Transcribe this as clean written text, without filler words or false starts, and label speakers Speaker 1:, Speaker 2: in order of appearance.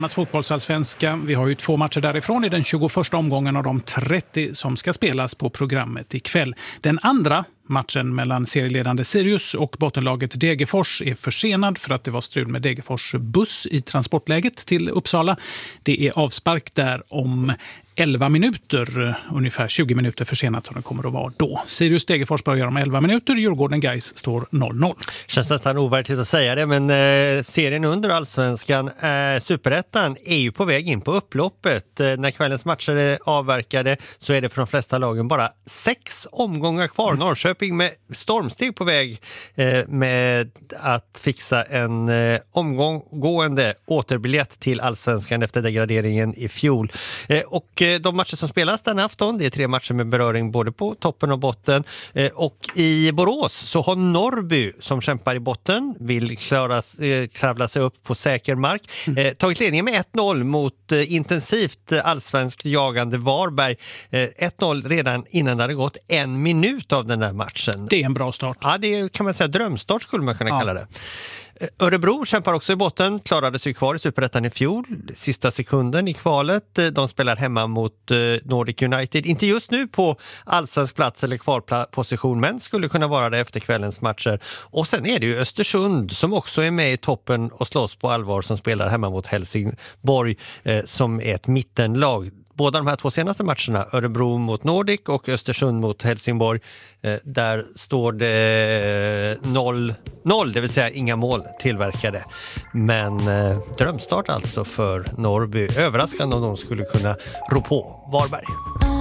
Speaker 1: Fotbollsallsvenska. Vi har ju 2 matcher därifrån i den 21:a omgången av de 30 som ska spelas på programmet ikväll. Den andra matchen mellan serieledande Sirius och bottenlaget Degerfors är försenad för att det var strul med Degerfors buss i transportläget till Uppsala. Det är avspark där om 11 minuter, ungefär 20 minuter försenat som det kommer att vara då. Sirius Degerfors börjar om 11 minuter, Djurgården Gais står 0-0.
Speaker 2: Känns nästan overkligt att säga det, men serien under Allsvenskan, Superettan, är ju på väg in på upploppet. När kvällens matcher är avverkade så är det för de flesta lagen bara 6 omgångar kvar. Norrköping med stormsteg på väg med att fixa en omgående återbiljett till Allsvenskan efter degraderingen i fjol. Och de matcher som spelas den afton, det är 3 matcher med beröring både på toppen och botten. Och i Borås så har Norrby, som kämpar i botten, vill kravla sig upp på säker mark, tagit ledningen med 1-0 mot intensivt allsvenskt jagande Varberg. 1-0 redan innan det hade gått 1 minut av den där matchen.
Speaker 1: Det är en bra start.
Speaker 2: Ja, det är, kan man säga, drömstart skulle man kunna kalla det. Örebro kämpar också i botten, klarade sig kvar i Superettan i fjol, sista sekunden i kvalet. De spelar hemma mot Nordic United, inte just nu på allsvensk plats eller kvalposition, men skulle kunna vara det efter kvällens matcher. Och sen är det ju Östersund som också är med i toppen och slåss på allvar, som spelar hemma mot Helsingborg som är ett mittenlag. Båda de här 2 senaste matcherna, Örebro mot Nordic och Östersund mot Helsingborg, där står det 0-0, det vill säga inga mål tillverkade. Men drömstart alltså för Norrby. Överraskande om de skulle kunna rå på Varberg.